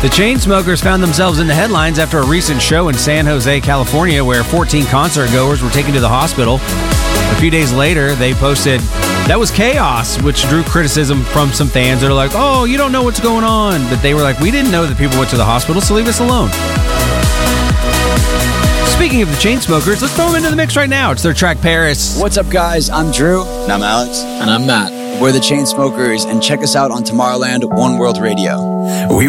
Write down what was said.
The Chainsmokers found themselves in the headlines after a recent show in San Jose, California, where 14 concert goers were taken to the hospital. A few days later, they posted, "That was chaos," which drew criticism from some fans that are like, "Oh, you don't know what's going on." But they were like, "We didn't know that people went to the hospital, so leave us alone." Speaking of the Chainsmokers, let's throw them into the mix right now. It's their track, Paris. What's up, guys? I'm Drew. And I'm Alex. And I'm Matt. We're the Chainsmokers, and check us out on Tomorrowland One World Radio.